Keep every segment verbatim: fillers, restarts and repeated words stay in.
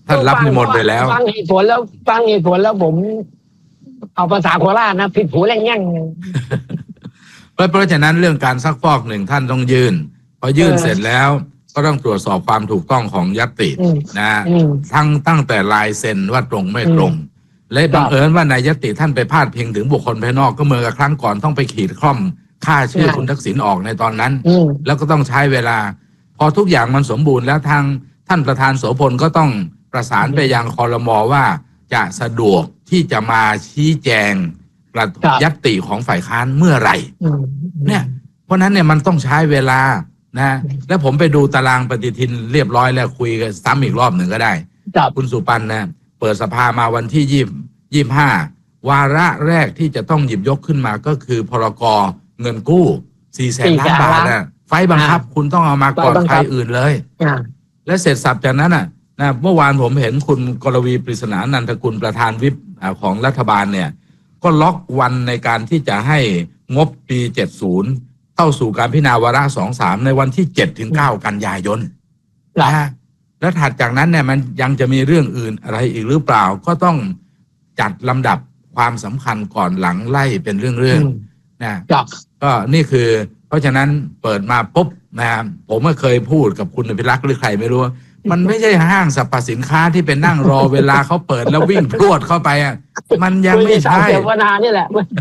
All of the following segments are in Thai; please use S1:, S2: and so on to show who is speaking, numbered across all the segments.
S1: ท่านรับนิมนต์ไปแล้ว
S2: ฟังเหตุผลแล้วฟังเหตุผลแล้วผมเอาภาษาโคราชนะผิดหูแรงแง่ง
S1: เพราะเพราะฉะนั้นเรื่องการซักฟอกหนึ่งท่านต้องยื่นพอยื่นเสร็จแล้วก็ต้องตรวจสอบความถูกต้องของญัตตินะทั้งตั้งแต่ลายเซ็นว่าตรงไม่ตรงและบังเอิญว่าในญัตติท่านไปพาดพิงถึงบุคคลภายนอกก็เหมือนกับครั้งก่อนต้องไปขีดคล่อมค่าชื่อคุณทักษิณออกในตอนนั้นแล้วก็ต้องใช้เวลาพอทุกอย่างมันสมบูรณ์แล้วทางท่านประธานโสพลก็ต้องประสานไปยังครม.ว่าจะสะดวกที่จะมาชี้แจงญัตติของฝ่ายค้านเมื่อไหร่เนี่ยเพราะนั้นเนี่ยมันต้องใช้เวลานะแล้วผมไปดูตารางปฏิทินเรียบร้อยแล้วคุยกันซ้ำอีกรอบหนึ่งก็ได้คุณสุปันนะเปิดสภามาวันที่ยี่ยี่ห้าวาระแรกที่จะต้องหยิบยกขึ้นมาก็คือพรกเงินกู้สี่แสนล้านบาทนะไฟบังคับคุณต้องเอามาก่อนใครอื่นเลยและเสร็จสับจากนั้นน่ะนะเมื่อวานผมเห็นคุณกรวีปริศนานันทกุลประธานวิปของรัฐบาลเนี่ยก็ล็อกวันในการที่จะให้งบปีเจ็ดสิบเข้าสู่การพิจารณาวาระสองสามในวันที่เจ็ดถึงเก้ากันยายนนะแล้วถัดจากนั้นเนี่ยมันยังจะมีเรื่องอื่นอะไรอีกหรือเปล่าก็ต้องจัดลำดับความสำคัญก่อนหลังไล่เป็นเรื่องๆนะก็นี่คือเพราะฉะนั้นเปิดมาปุ๊บนะผมก็เคยพูดกับคุณอภิรักษ์หรือใครไม่รู้มันไม่ใช่ห้างสรรพสินค้าที่เป็นนั่งรอเวลาเขาเปิดแล้ววิ่งพรวดเข้าไปอ่ะมันยังไม่ใช่
S2: เสวนานี่แหละมัน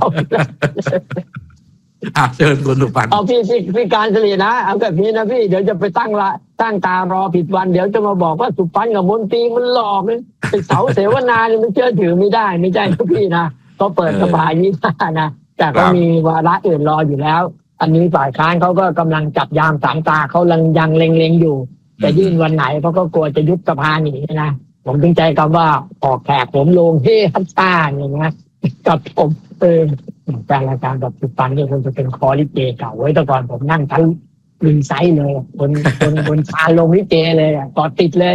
S1: อ่ะเชิญคุณสุปัน
S2: เอาพี่พี่พี่การเฉลี่ยนะเอาแบบนี้นะพี่เดี๋ยวจะไปตั้งละตั้งตารอผิดวันเดี๋ยวจะมาบอกว่าสุปันกับมนตรีมันหลอกเลยไปเสาเสวนาเนี่ยมันเชื่อถือไม่ได้ไม่ใช่นะพี่นะก็เปิดสภายี่ห้านะแต่ก็มีวาระอื่นรออยู่แล้วอันนี้ฝ่ายค้านเขาก็กำลังจับยามสามตาเขายังยังเล็งๆอยู่จะยื่นวันไหนเพราะก็กลัวจะยุบสภาหนีนะผมถึงใจคำว่าออกแขกผมลงเฮ้ฮัตตาอย่างเงี้ยกับผมเออการรายการแบบสุปันเนี่ยคงจะเป็นคอลิเกเก่าไว้แต่ก่อนผมนั่งทั้งริมไซด์เลยบนบนบนชานลงลิเกเลยต่อติดเลย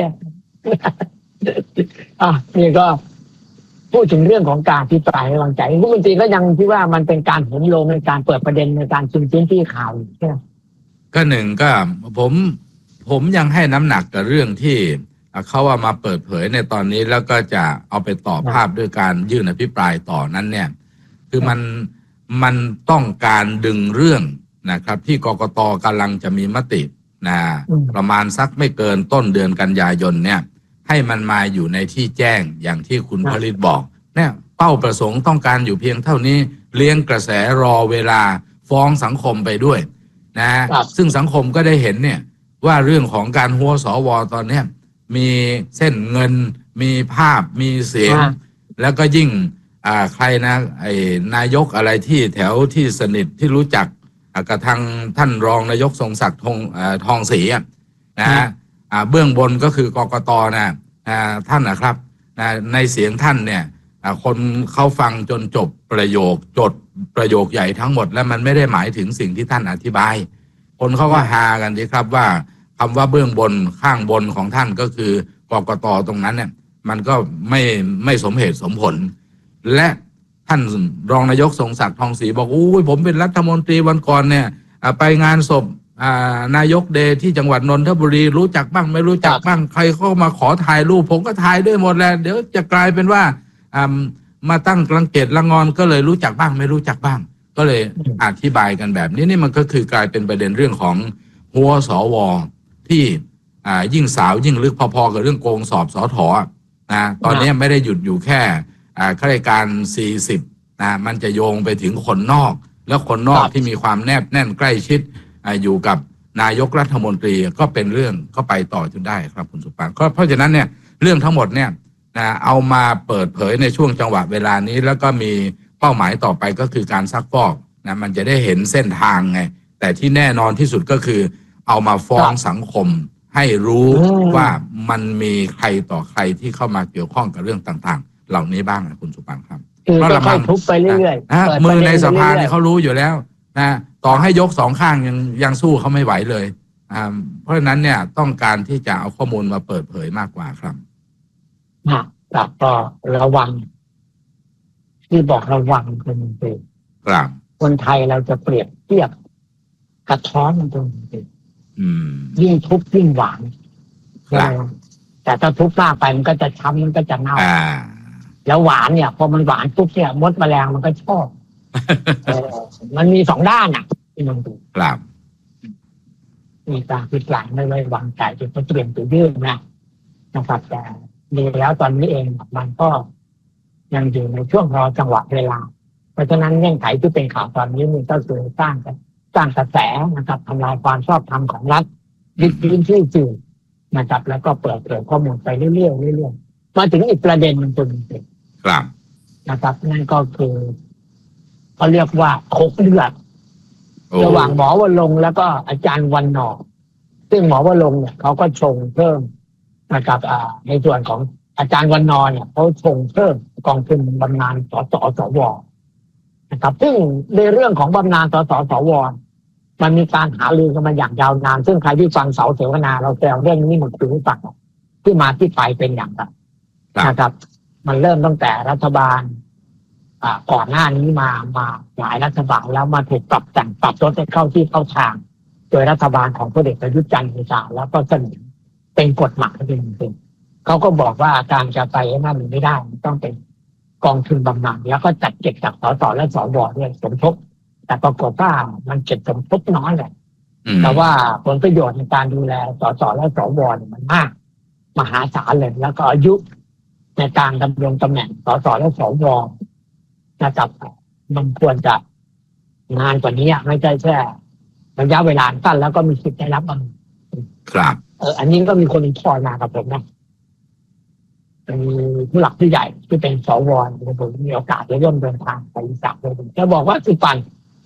S2: อ่ะนี่ก็พูดถึงเรื่องของการพิปรายไม่วางใจผู้บัญชีก็ยังคิดว่ามันเป็นการโหมโรงในการเปิดประเด็นในการชิงพื้นที่ข่าวใช่ไหม
S1: ก็หนึ่งก็ผมผมยังให้น้ำหนักกับเรื่องที่เขาว่ามาเปิดเผยในตอนนี้แล้วก็จะเอาไปต่อภาพด้วยการยื่นอภิปรายต่อนั้นเนี่ยคือมันมันต้องการดึงเรื่องนะครับที่กกต.กำลังจะมีมตินะประมาณสักไม่เกินต้นเดือนกันยายนเนี่ยให้มันมาอยู่ในที่แจ้งอย่างที่คุณผลิตบอกเนี่ยเป้าประสงค์ต้องการอยู่เพียงเท่านี้เลี้ยงกระแสรอเวลาฟ้องสังคมไปด้วยนะซึ่งสังคมก็ได้เห็นเนี่ยว่าเรื่องของการหัวสวตอนนี้มีเส้นเงินมีภาพมีเสียงแล้วก็ยิ่งอ่าใครนะไอ้นายกอะไรที่แถวที่สนิทที่รู้จักกับทางท่านรองนายกทรงศักดิ์ทองทองศรีนะอ่าเบื้องบนก็คือกกต.นะอ่าท่านนะครับนะในเสียงท่านเนี่ยคนเขาฟังจนจบประโยคจดประโยคใหญ่ทั้งหมดแล้วมันไม่ได้หมายถึงสิ่งที่ท่านอธิบายคนเขาก็ฮากันดีครับว่าคำว่าเบื้องบนข้างบนของท่านก็คือกกต.ตรงนั้นเนี่ยมันก็ไม่ไม่สมเหตุสมผลและท่านรองนายกทรงศักดิ์ทองศรีบอกอุ้ยผมเป็นรัฐมนตรีวันก่อนเนี่ยไปงานศพนายกเดชที่จังหวัดนนทบุรีรู้จักบ้างไม่รู้จักบ้างใครเข้ามาขอถ่ายรูปผมก็ถ่ายด้วยหมดแล้วเดี๋ยวจะกลายเป็นว่ามาตั้งรังเกียจละงอนก็เลยรู้จักบ้างไม่รู้จักบ้างก็เลยอธิบายกันแบบนี้นี่มันก็คือกลายเป็นประเด็นเรื่องของหัวสวที่ยิ่งสาวยิ่งลึกพอๆกับเรื่องโกงสอบสถนะตอนนี้ไม่ได้หยุดอยู่แค่ข้าราชการสี่สิบนะมันจะโยงไปถึงคนนอกแล้วคนนอกที่มีความแนบแน่นใกล้ชิดอยู่กับนายกรัฐมนตรีก็เป็นเรื่องก็ไปต่อจนได้ครับคุณสุปานก็เพราะฉะนั้นเนี่ยเรื่องทั้งหมดเนี่ยนะเอามาเปิดเผยในช่วงจังหวะเวลานี้แล้วก็มีเป้าหมายต่อไปก็คือการซักฟอกนะมันจะได้เห็นเส้นทางไงแต่ที่แน่นอนที่สุดก็คือเอามาฟ้องสังคมให้รู้ว่ามันมีใครต่อใครที่เข้ามาเกี่ยวข้องกับเรื่องต่างๆเหล่านี้บ้างนะคุณสุปานครับ
S2: เพราะเราทุบไปเรื่อย
S1: ๆมือในสภาเนี่ยเขารู้อยู่แล้วนะต่อให้ยกสองข้างยังยังสู้เขาไม่ไหวเลยอ่าเพราะฉะนั้นเนี่ยต้องการที่จะเอาข้อมูลมาเปิดเผยมากกว่าครับ
S2: ครับก็ระวังที่บอกระวังเป็นเอง
S1: ครับ
S2: คนไทยเราจะเปรียบเทียบกระท้อนมันตรงนี้ยิ่งทุบยิ่งหวานแต่ถ้าทุบมากไปมันก็จะช้ำมันก็จะเน่า
S1: อ่า
S2: แล้วหวานเนี่ยพอมันหวานปุ๊บเนี่ยมดแมลงมันก็ชอบ เออมันมีสองด้านอ่ะที่มันดู
S1: ครับ
S2: มีการผิดหลังไม่ไว้วางใจจนเขาเตรียมตัวยื่นนะนะครับแต่ดีแล้วตอนนี้เองมันก็ยังอยู่ในช่วงรอจังหวะเวลา เพราะฉะนั้นเงื่อนไขที่เป็นข่าวตอนนี้มันก็คือสร้างกันสร้างกระแสนะครับทำลายความชอบธรรมของรัฐยึดพื้นที่สื่อนะครับ แล้วก็เปิดเผยข้อมูลไปเรื่อยๆเรื่อยๆมาถึงอีกประเด็นหนึ่งตัวหนึง
S1: ครับ
S2: นะครับนั่นก็คือเขาเรียกว่าคกเลือด
S1: โอ้
S2: ระหว่างหมอวรงค์แล้วก็อาจารย์วันนอร์ซึ่งหมอวรงค์เนี่ยเขาก็ชงเพิ่มนะครับอ่าในส่วนของอาจารย์วันนอร์เนี่ยเขาชงเพิ่มกองทุนบำนาญสสสวนะครับซึ่งในเรื่องของบำนาญสสสวมันมีการหารือกันมาอย่างยาวนานซึ่งใครที่ฟังเสาเสวนาเราแซวเรื่องนี้มันคือรู้จักที่มาที่ไปเป็นอย่างไรนะครับ มันเริ่มตั้งแต่รัฐบาลอ่าก่อนหน้านี้มามาหลายรัฐบาลแล้วมาถูกปรับแต่งปรับลดให้เข้าที่เข้าทาง โดยรัฐบาลของพลเอกประยุทธ์จันทร์โอชาแล้วก็เสนอเป็นกฎหมายเป็นจริงเขาก็บอกว่าการจะไปนั่นไม่ได้มันต้องเป็นกองทุนบำนาญแล้วก็จัดเก็บจากสสและสวด้วยสมทบแต่ปรากฏว่ามันเก็บสมทบน้อยแหละ
S1: อืม
S2: แต่ว่าผลประโยชน์ในการดูแลสสและสวเนี่ยมันมาก มหาศาลเลยแล้วก็อายุในการดำรงตำแหน่งสสและสวนะครับมันควรจะนานกว่านี้ไม่ใช่แค่ระยะเวลาสั้นแล้วก็มีสิทธิ์ได้รับบำนาญ
S1: ครับ
S2: เอออันนี้ก็มีคนอินทอยมากับผมนะมีผู้หลักผู้ใหญ่ที่เป็นสวผมมีโอกาสได้ร่วมเดินทางไปอีสานเลยจะบอกว่าสุปัน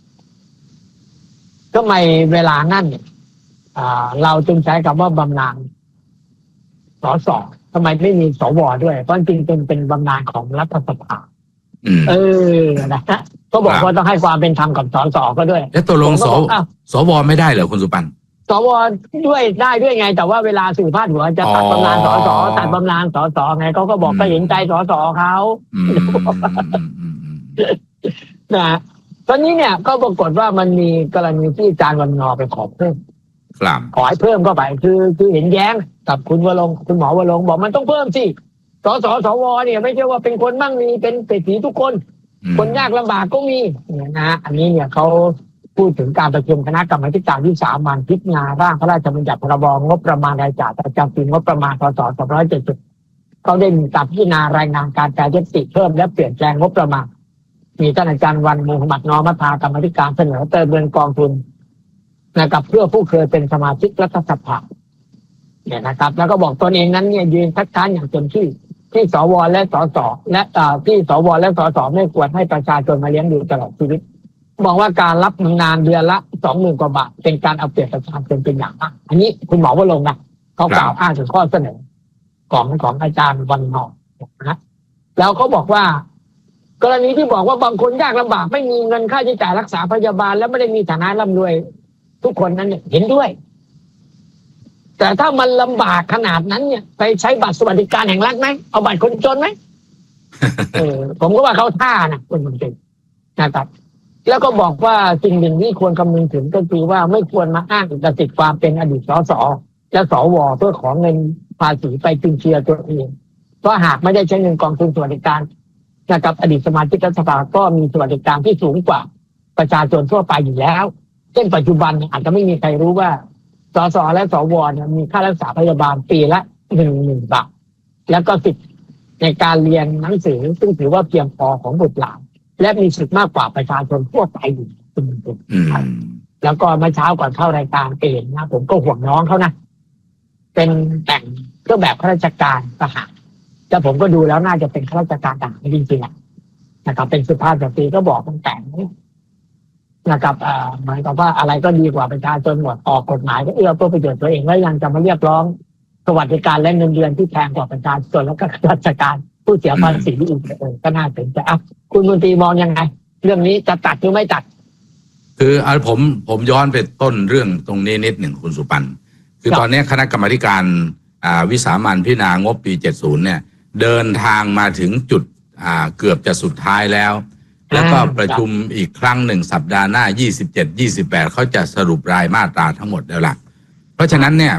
S2: ก็ไม่เวลานั่นเนี่ยอ่าเราจึงใช้คำว่าบำนาญสสทำไมไม่มีสวด้วยเพราะจริงๆเป็นเป็นบำนาญของรัฐสภา
S1: อืม
S2: เออนะฮะก็บอกว่าต้องให้ความเป็นธรรมกับสสก็ด้วย
S1: แล้วตกลง
S2: ผม
S1: ส
S2: ก็บอกอ้าว
S1: สวไม่ได้เหรอคุณสุปัน
S2: สวด้วยได้ด้วยไง แต่ว่าเวลาสื่อพาดหัวจะตัด
S1: อ๋อ
S2: บำนาญสสตัดบำนาญสสไงเขาก็บอก
S1: อืม
S2: ก็เห็นใจสสเขา
S1: อืมอืมอืมอืม
S2: นะฮะตอนนี้เนี่ยก็ปรากฏว่ามันมีกรณีที่อาจารย์วันนอร์ไปขอเพิ่ม
S1: ครับ
S2: ขอให้เพิ่มเข้าไปคือคือเห็นแย้งกับคุณวรงค์คุณหมอวรงค์บอกมันต้องเพิ่มสิสสสวเนี่ยไม่ใช่ว่าเป็นคนมั่งมีเป็นเศรษฐีทุกคน
S1: อืม
S2: คนยากลำบากก็มีเนี่ยนะอันนี้เนี่ยเขาพูดถึงการประชุมคณะกรรมาการวิสามัญพิจารณาร่างพระราชบัญญัติพรบงบประมาณรายจ่ายประจำปีงบประมาณพศสองพันห้าร้อยเจ็ดสิบเขาได้มีการพิจารณารายงานการแก้ยติเพิ่มและเปลี่ยนแปลงงบประมาณมีท่านอาจารย์วันมูฮัมหมัดนอมัทากรรมาธิการเสนอเติมเงินกองทุนนะครับเพื่อผู้เคยเป็นสมาชิกรัฐสภาเนี่ยนะครับ แล้วก็บอกตนเองนั้นเนี่ยยืนคัดค้านอย่างเต็มที่ที่สวและสสและที่สวและสสไม่ควรให้ประชาชนมาเลี้ยงดูตลอดชีวิตบอกว่าการรับบำนาญเดือนละสองหมื่นกว่าบาทเป็นการเอาเปรียบประชาชนเป็นอย่างมากอันนี้คุณหมอวรงค์นะเขากล่าวอ้างถึงข้อเสนอของของอาจารย์วันนอร์นะแล้วเขาบอกว่า กรณีที่บอกว่าบางคนยากลำบากไม่มีเงินค่าใช้จ่ายรักษาพยาบาลและไม่ได้มีฐานะร่ำรวยทุกคนนั้นเนี่ยเห็นด้วย แต่ถ้ามันลำบากขนาดนั้นเนี่ยไปใช้บัตรสวัสดิการแห่งรัฐไหมเอาบัตรคนจนไหม เออผมก็ว่าเขาท่านะคนมันเป็นนะครับแล้วก็บอกว่าสิ่งหนึ่งที่ควรคำนึงถึงก็คือว่าไม่ควรมาอ้างอิทธิสิทธิ์ความเป็นอดีตสสและสวเพื่อขอเงินภาษีไปจุนเจือตัวเองเพราะหากไม่ได้ใช้เงินกองทุนสวัสดิการนะครับอดีตสมาชิกรัฐสภาก็มีสวัสดิการที่สูงกว่าประชาชนทั่วไปอยู่แล้วเช่นปัจจุบันอาจจะไม่มีใครรู้ว่าสสและสวเนี่ยมีค่ารักษาพยาบาลปีละหนึ่งหมื่นบาทแล้วก็สิทธิ์ในการเรียนหนังสือซึ่งถือว่าเพียงพอของบุตรหลานและมีสิทธิ์มากกว่าประชาชนทั่วไปอยู่คุณผู้ชม
S1: อืม
S2: แล้วก็เมื่อเช้าก่อนเข้ารายการเองนะผมก็ห่วงน้องเขานะเป็นแต่งเครื่องแบบข้าราชการทหารแต่ผมก็ดูแล้วน่าจะเป็นข้าราชการทหารจริงๆนะครับเป็นสุภาพสตรีก็บอกตั้งแต่นะครับเอ่อหมายความว่าอะไรก็ดีกว่าประชาชนหมดออกกฎหมายก็เอื้อเพื่อประโยชน์ตัวเองแล้วยังจะมาเรียกร้องสวัสดิการและเงินเดือนที่แพงกว่าประชาชนแล้วก็ข้าราชการผู้เสียภาษีอีกเออก็น่าสนใจอ่ะคุณมนตรีมองยังไงเรื่องนี้จะตัดหรือไม่ตัด
S1: คือเอาผมผมย้อนไปต้นเรื่องตรงนี้นิดหนึ่งคุณสุปันคือตอนนี้คณะกรรมาธิการอ่าวิสามัญพิจารณางบปีเจ็ดสิบเนี่ยเดินทางมาถึงจุดอ่าเกือบจะสุดท้ายแล้ว แล้วก็ประชุมอีกครั้งหนึ่งสัปดาห์หน้ายี่สิบเจ็ด ยี่สิบแปดเขาจะสรุปรายมาตราทั้งหมดแล้วล่ะเพราะฉะนั้นเนี่ย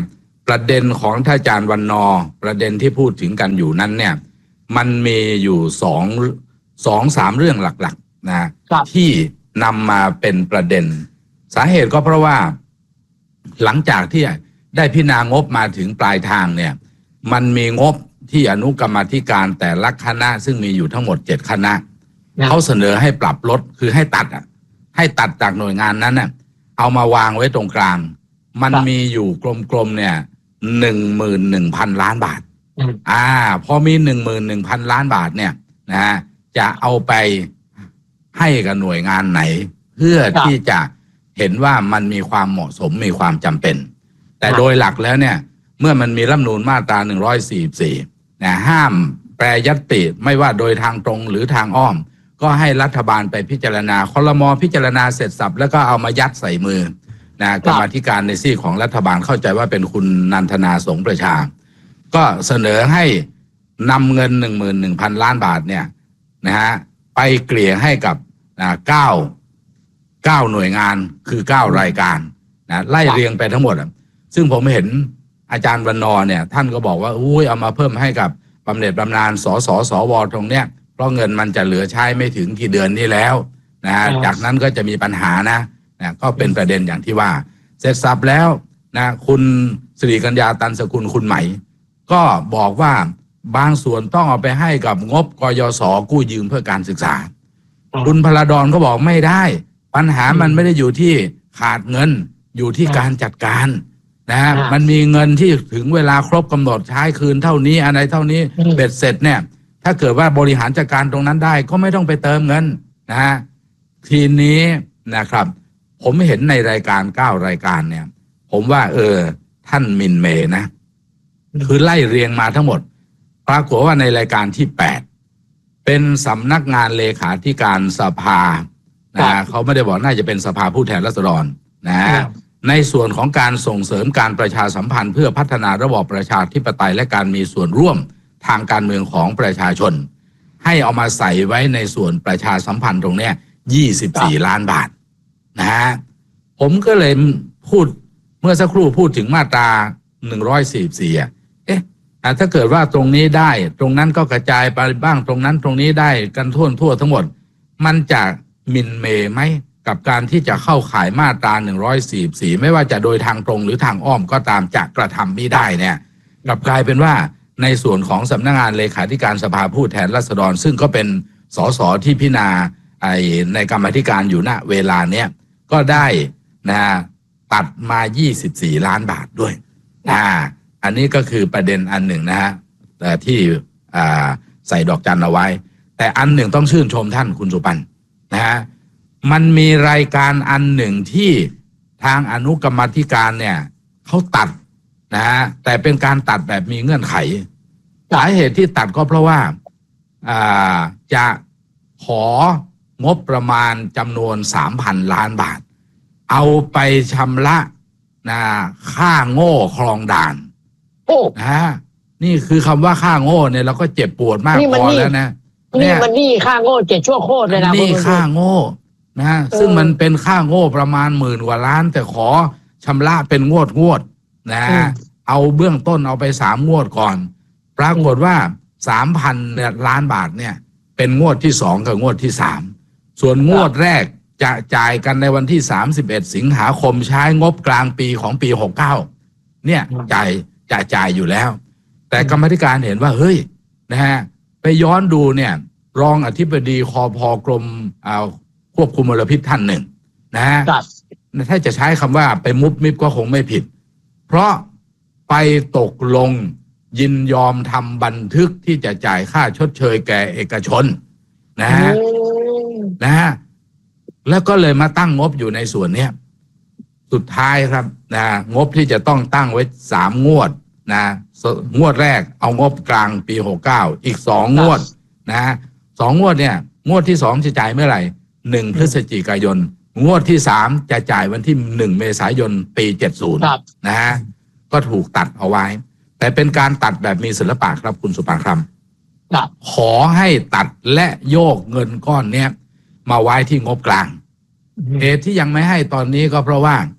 S1: ประเด็นของท่านอาจารย์วันนอร์ประเด็นที่พูดถึงกันอยู่นั้นเนี่ยมันมีอยู่สองสองสามเรื่องหลักๆนะที่นำมาเป็นประเด็นสาเหตุก็เพราะว่าหลังจากที่ได้พิจารณางบมาถึงปลายทางเนี่ยมันมีงบที่อนุกรรมาธิการแต่ละคณะซึ่งมีอยู่ทั้งหมดเจ็ดคณะเขาเสนอให้ปรับลดคือให้ตัดอ่ะให้ตัดจากหน่วยงานนั้นน่ะเอามาวางไว้ตรงกลางมันมีอยู่กลมๆเนี่ยหนึ่งหมื่นหนึ่งพันล้านบาทอ่าพอมีหนึ่งหมื่นหนึ่งพันล้านบาทเนี่ยนะฮะจะเอาไปให้กับหน่วยงานไหนเพื่อที่จะเห็นว่ามันมีความเหมาะสมมีความจำเป็นแต่โดยหลักแล้วเนี่ยเมื่อมันมีรัฐธรรมนูญมาตราหนึ่งร้อยสี่สิบสี่นะห้ามแปรยติไม่ว่าโดยทางตรงหรือทางอ้อมก็ให้รัฐบาลไปพิจารณาครม.พิจารณาเสร็จสับแล้วก็เอามายัดใส่มือนะกรรมาธิการในซีกของรัฐบาลเข้าใจว่าเป็นคุณนันทนาสงประชาก็เสนอให้นำเงินหนึ่งหมื่นหนึ่งพันล้านบาทเนี่ยนะฮะไปเกลี่ยให้กับเก้าเก้าหน่วยงานคือเก้ารายการนะไล่เรียงไปทั้งหมดซึ่งผมเห็นอาจารย์วันนอร์เนี่ยท่านก็บอกว่าอุ้ยเอามาเพิ่มให้กับบำเหน็จบำนาญสสสวตรงเนี้ยเพราะเงินมันจะเหลือใช้ไม่ถึงกี่เดือนนี้แล้วนะฮะจากนั้นก็จะมีปัญหานะนะก็เป็นประเด็นอย่างที่ว่าเสร็จสับแล้วนะคุณสิริกัญญาตันสกุลคุณไหมก็บอกว่าบางส่วนต้องเอาไปให้กับงบกยศกู้ยืมเพื่อการศึกษาคุณพลดรก็บอกไม่ได้ปัญหามันไม่ได้อยู่ที่ขาดเงินอยู่ที่การจัดการนะฮะมันมีเงินที่ถึงเวลาครบกำหนดใช้คืนเท่านี้อะไรเท่านี้เบ็ดเสร็จเนี่ยถ้าเกิดว่าบริหารจัดการตรงนั้นได้ก็ไม่ต้องไปเติมเงินนะฮะทีนี้นะครับผมเห็นในรายการเก้ารายการเนี่ยผมว่าเออท่านมินเมย์นะคือไล่เรียงมาทั้งหมดปรากฏว่าในรายการที่แปดเป็นสำนักงานเลขาธิการสภานะเขาไม่ได้บอกน่าจะเป็นสภาผู้แทนราษฎรนะในส่วนของการส่งเสริมการประชาสัมพันธ์เพื่อพัฒนาระบอบประชาธิปไตยและการมีส่วนร่วมทางการเมืองของประชาชนให้เอามาใส่ไว้ในส่วนประชาสัมพันธ์ตรงเนี้ยยี่สิบสี่ล้านบาทนะฮะผมก็เลยพูดเมื่อสักครู่พูดถึงมาตราหนึ่งร้อยสี่สิบสี่อ่ะเอ๊ะถ้าเกิดว่าตรงนี้ได้ตรงนั้นก็กระจายไปบ้างตรงนั้นตรงนี้ได้กันทั่วทั่วทั้งหมดมันจะมินเมย์ไหมกับการที่จะเข้าข่ายมาตราหนึ่งร้อยสี่สิบสี่ไม่ว่าจะโดยทางตรงหรือทางอ้อมก็ตามจะกระทำไม่ได้เนี่ยกลับกลายเป็นว่าในส่วนของสำนักงานเลขาธิการสภาผู้แทนราษฎรซึ่งก็เป็นสสที่พิจารณาไอ้ในกรรมาธิการอยู่ณเวลาเนี้ยก็ได้นะตัดมายี่สิบสี่ล้านบาทด้วยอ่าอันนี้ก็คือประเด็นอันหนึ่งนะฮะแต่ที่อ่าใส่ดอกจันเอาไว้แต่อันหนึ่งต้องชื่นชมท่านคุณสุปันนะฮะมันมีรายการอันหนึ่งที่ทางอนุกรรมาธิการเนี่ยเขาตัดนะฮะแต่เป็นการตัดแบบมีเงื่อนไขสาเหตุที่ตัดก็เพราะว่าอ่าจะของบประมาณจำนวน สามพัน ล้านบาทเอาไปชำระนะค่าโง่คลองด่านโอ้นะนี่คือคำว่าค่าโง่เนี่ยเราก็เจ็บปวดมากพอแล้วนะ
S2: นี่มันนี่ค่าโง่เจ็ดชั่วโคตรเลยนะ
S1: นี่ค่าโง่นะฮะซึ่งมันเป็นค่าโง่ประมาณหมื่นกว่าล้านแต่ขอชำระเป็นงวดงวดนะฮะเอาเบื้องต้นเอาไปสามงวดก่อนปรากฏว่าสามพันล้านบาทเนี่ยเป็นงวดที่สองกับงวดที่สามส่วนงวดแรกจะจ่ายกันในวันที่สามสิบเอ็ดสิงหาคมใช้งบกลางปีของปีหกเก้าเนี่ยจ่ายจ่ายจ่ายอยู่แล้วแต่กรรมธิการเห็นว่าเฮ้ยนะฮะไปย้อนดูเนี่ยรองอธิบดีคพกรมควบคุมมลพิษท่านหนึ่งนะฮะถ้าจะใช้คำว่าไปมุบมิบก็คงไม่ผิดเพราะไปตกลงยินยอมทำบันทึกที่จะจ่ายค่าชดเชยแก่เอกชนนะฮะนะฮะแล้วก็เลยมาตั้งงบอยู่ในส่วนนี้สุดท้ายครับนะงบที่จะต้องตั้งไว้สามงวดนะงวดแรกเอางบกลางปีหกเก้าอีกสองงวดนะสองงวดเนี่ยงวดที่สองจะจ่ายเมื่อไหร่หนึ่งพฤศจิกายนงวดที่สามจะจ่ายวันที่หนึ่งเมษายนปีเจ็ดสิบนะฮะก็ถูกตัดเอาไว้แต่เป็นการตัดแบบมีศิลปะครับคุณสุปาคำขอให้ตัดและโยกเงินก้อนเนี้ยมาไว้ที่งบกลางเหตุที่ยังไม่ให้ตอนนี้ก็เพราะว่า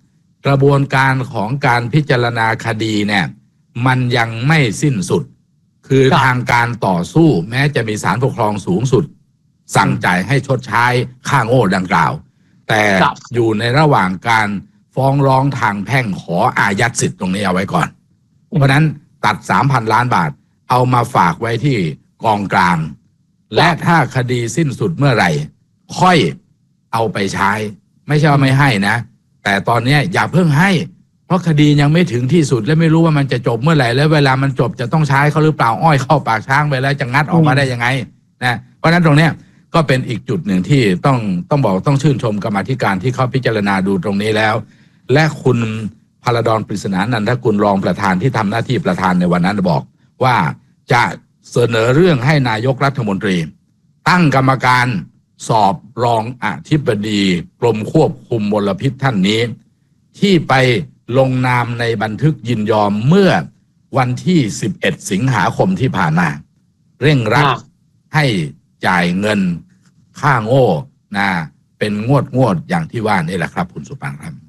S1: กระบวนการของการพิจารณาคดีเนี่ยมันยังไม่สิ้นสุดคือทางการต่อสู้แม้จะมีศาลปกครองสูงสุดสั่งจ่ายให้ชดใช้ค่าโง่ดังกล่าวแต่อยู่ในระหว่างการฟ้องร้องทางแพ่งขออายัดสิทธิ์ตรงนี้เอาไว้ก่อนเพราะนั้นตัด สามพัน ล้านบาทเอามาฝากไว้ที่กองกลางและถ้าคดีสิ้นสุดเมื่อไหร่ค่อยเอาไปใช้ไม่ใช่ว่าไม่ให้นะแต่ตอนนี้อย่าเพิ่งให้เพราะคดียังไม่ถึงที่สุดและไม่รู้ว่ามันจะจบเมื่อไหร่แล้วเวลามันจบจะต้องใช้เขาหรือเปล่าอ้อยเข้าปากช้างไปแล้วจะงัดออกมาได้ยังไงนะเพราะฉะนั้นตรงเนี้ยก็เป็นอีกจุดหนึ่งที่ต้องต้องบอกต้องชื่นชมกรรมาธิการที่เขาพิจารณาดูตรงนี้แล้วและคุณพลดร ปริศนานันทกุลรองประธานที่ทำหน้าที่ประธานในวันนั้นบอกว่าจะเสนอเรื่องให้นายกรัฐมนตรีตั้งกรรมการสอบรองอธิบดีกรมควบคุมมลพิษท่านนี้ที่ไปลงนามในบันทึกยินยอมเมื่อวันที่สิบเอ็ดสิงหาคมที่ผ่านมาเร่งรัดให้จ่ายเงินค่าโง่นะเป็นงวดงวดอย่างที่ว่านี่แหละครับคุณสุปังครับ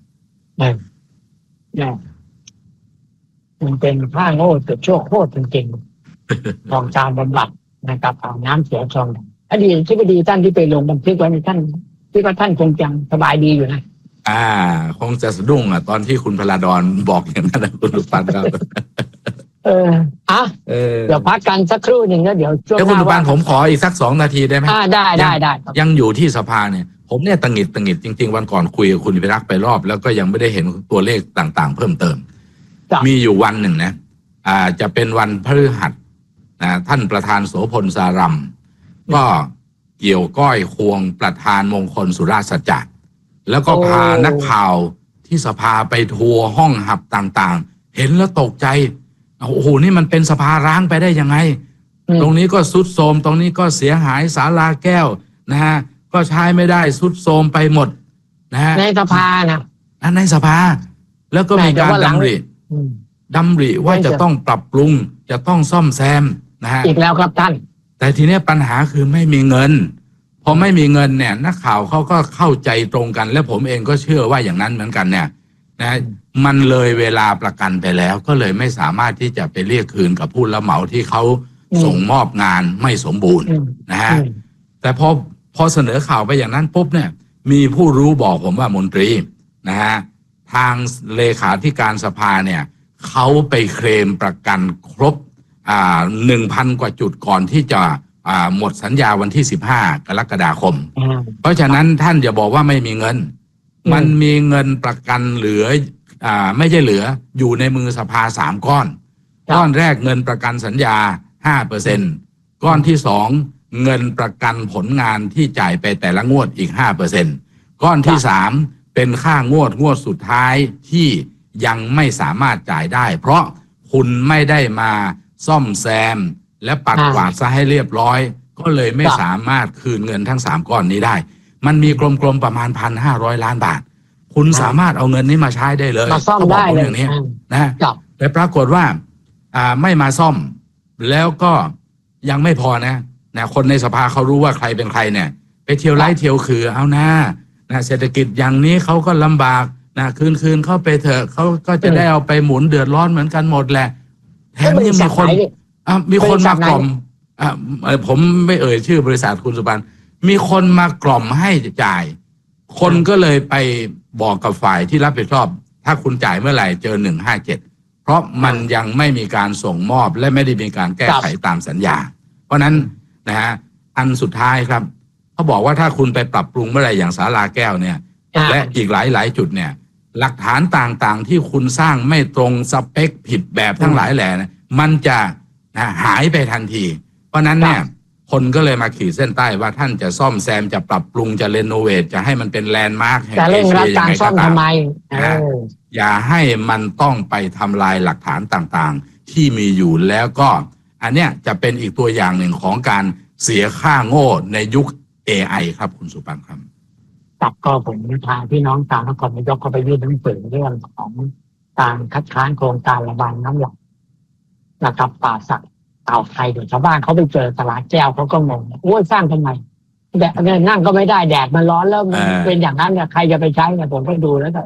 S2: มันเป็นค่าโง่เกิดโชคโคตรจริงๆของการบำบัดนะครับเอาน้ำเสียชองอดีตที่พอดีท่านที่ไปลงบันทึกไว้ในท่านที่ว่าท่านคงจังสบายดีอยู่นะ
S1: อ่าคงจะสะดุ้งอ่ะตอนที่คุณพลดรบอกอย่างนั้นนะคุณสุปังครับ
S2: เอออ่ะเดี๋ยวพักกันสักครู่หนึ่งแล้วเดี๋ยวช่วงหน้า
S1: คุณสุปังผมขออีกสักสองนาทีได้ไหม
S2: อ่าได้ได้ได้
S1: ยังอยู่ที่สภาเนี่ยผมเนี่ยตังหิดตังหิดจริงๆวันก่อนคุยกับคุณพิรักษ์ไปรอบแล้วก็ยังไม่ได้เห็นตัวเลขต่างๆเพิ่มเติมมีอยู่วันหนึ่งนะอ่าจะเป็นวันพฤหัสนะท่านประธานโสพลสารัมก็เกี่ยวก้อยควงประธานมงคลสุราษฎร์สัจจะแล้วก็พานักข่าวที่สภาไปทัวร์ห้องหับต่างๆเห็นแล้วตกใจโอ้โหนี่มันเป็นสภาร้างไปได้ยังไงตรงนี้ก็สุดโทรมตรงนี้ก็เสียหายศาลาแก้วนะฮะก็ใช้ไม่ได้สุดโทรมไปหมดนะฮะ
S2: ในสภานะ
S1: ในสภาแล้วก็มีการดำริดำริว่าจะต้องปรับปรุงจะต้องซ่อมแซมนะฮะ
S2: อีกแล้วครับท่าน
S1: แต่ทีนี้ปัญหาคือไม่มีเงินพอไม่มีเงินเนี่ยนักข่าวเขาก็เข้าใจตรงกันและผมเองก็เชื่อว่าอย่างนั้นเหมือนกันเนี่ยนะมันเลยเวลาประกันไปแล้วก็เลยไม่สามารถที่จะไปเรียกคืนกับผู้รับเหมาที่เขาส่งมอบงานไม่สมบูรณ์นะฮะแต่พอพอเสนอข่าวไปอย่างนั้นปุ๊บเนี่ยมีผู้รู้บอกผมว่ามนตรีนะฮะทางเลขาธิการสภาเนี่ยเขาไปเคลมประกันครบอ่าหนึ่งพันกว่าจุดก่อนที่จะอ่าหมดสัญญาวันที่สิบห้ากรกฎาคมเพราะฉะนั้นท่านอย่าบอกว่าไม่มีเงินมันมีเงินประกันเหลืออ่าไม่ใช่เหลืออยู่ในมือสภาสามก้อนก้อนแรกเงินประกันสัญญา ห้าเปอร์เซ็นต์ ก้อนที่สองเงินประกันผลงานที่จ่ายไปแต่ละงวดอีก ห้าเปอร์เซ็นต์ ก้อนที่สามเป็นค่างวดงวดสุดท้ายที่ยังไม่สามารถจ่ายได้เพราะคุณไม่ได้มาซ่อมแซมและปัดกวาดซะให้เรียบร้อยก็เลยไม่สามารถคืนเงินทั้งสามก้อนนี้ได้มันมีกลมๆประมาณ หนึ่งพันห้าร้อย ล้านบาทคุณสามารถเอาเงินนี้มาใช้ได้เลย
S2: มาซ่อมได้เลย
S1: อย่างนี้นะแต่ปรากฏว่าอ่าไม่มาซ่อมแล้วก็ยังไม่พอนะนะคนในสภาเขารู้ว่าใครเป็นใครเนี่ยไปเที่ยวไล่เที่ยวคือเอาหน้านะเศรษฐกิจอย่างนี้เขาก็ลำบากนะคืนคืนเข้าไปเถอะเขาก็จะได้เอาไปหมุนเดือดร้อนเหมือนกันหมดแหละแถมยังมีคนอ่ะมีคนมากล่อมอ่ะผมไม่เอ่ยชื่อบริษัทคุณสุปันมีคนมากล่อมให้จ่ายคนก็เลยไปบอกกับฝ่ายที่รับผิดชอบถ้าคุณจ่ายเมื่อไหร่เจอหนึ่งห้าเจ็ดเพราะมันยังไม่มีการส่งมอบและไม่ได้มีการแก้ไขตามสัญญาเพราะนั้นนะฮะอันสุดท้ายครับเขาบอกว่าถ้าคุณไปปรับปรุงเมื่อไหร่อย่างศาลาแก้วเนี่ยและอีกหลายหลายจุดเนี่ยหลักฐานต่างๆที่คุณสร้างไม่ตรงสเปคผิดแบบทั้งหลายแหล่นะมันจะนะหายไปทันทีเพราะนั้นเนี่ยคนก็เลยมาขีดเส้นใต้ว่าท่านจะซ่อมแซมจะปรับปรุงจะเรโนเวทจะให้มันเป็นแลนด์มาร์คแห่งเอเชียยังไงก็ตามอย่าให้มันต้องไปทำลายหลักฐานต่างๆที่มีอยู่แล้วก็อันเนี้ยจะเป็นอีกตัวอย่างหนึ่งของการเสียค่าโง่ในยุค เอ ไอ ครับคุณสุปังครับ
S2: ตับก็ผมพาพี่น้องชาวนครนายกก็ไปยื่นหนังสือเรื่องของการคัดค้านโครงการระบายน้ำหลากนะครับป่าสักเต่าไทยเดี๋ยวชาวบ้านเขาไปเจอตลาดแก้วเขาก็งงโอ้ยสร้างทำไมแดดนั่งก็ไม่ได้แดดมันร้อนแล้วมันเป็นอย่างนั้นเนี่ยใครจะไปใช้เนี่ยผมก็ดูแล้วก็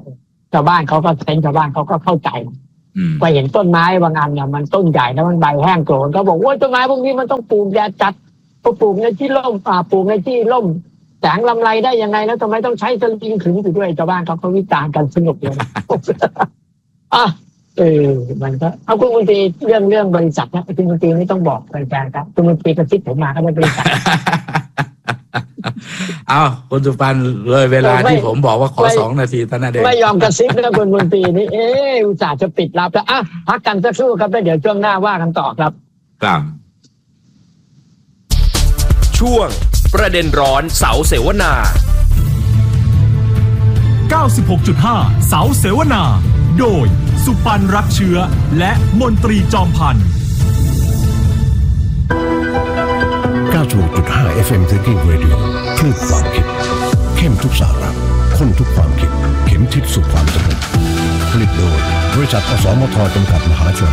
S2: ชาวบ้านเขาก็เซนชาวบ้านเขาก็เข้าใจไปเห็นต้นไม้บางอันเนี่ยมันต้นใหญ่แล้วมันใบแห้งโกรนเขาบอกว่าต้นไม้พวกนี้มันต้องปลูกแดดจัดก็ปลูกในที่ร่มอ่าปลูกในที่ร่มแสงลำไรได้ยังไงแล้วทำไมต้องใช้สลิงขึงอยู่ด้วยชาวบ้านเขาเขาวิจารณ์กันสนุกเลยอ่ะเออมันก็เอาคุณมนตรีเรื่องเรื่องบริษัทนะคุณมนตรีไม่ต้องบอกแฟนๆครับคุณมนตรีกระซิบผมมาก็ได้บริษัท
S1: เอาคุณสุปันเลยเวลาที่ผมบอกว่าขอสองนาทีเท่านั้นเอง
S2: ไม่ยอมกระซิบนะคุณมนตรีนี่เอออุตส่าห์จะปิดลับแล้วอ่ะพักกันสักครู่ครับแล้วเดี๋ยวช่วงหน้าว่ากันต่อครับ
S1: ครับ
S3: ช่วงประเด็นร้อนเสาเสวนา
S4: เก้าสิบหกจุดห้า เสาเสวนาโดยสุปันรักเชื้อและมนตรีจอมพันธ์
S5: เก้าสิบหกจุดห้า เอฟ เอ็ม Thinking Radio คลื่นความคิดเข้มทุกสาระข้นทุกความคิดเข็มทิศสู่ความสำเร็จผลิตโดยบริษัทอสมทจำกัดมหาชน